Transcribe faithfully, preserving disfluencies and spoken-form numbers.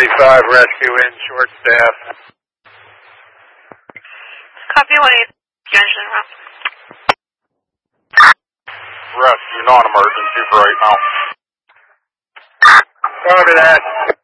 thirty-five, rescue in, short staff. Copy one eight, engine room. Rescue, non-emergency for right now. Copy that.